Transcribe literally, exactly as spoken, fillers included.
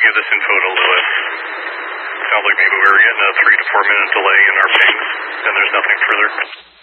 give this info to Lewis. Sounds like maybe we were getting a three to four minute delay in our pings, and there's nothing further.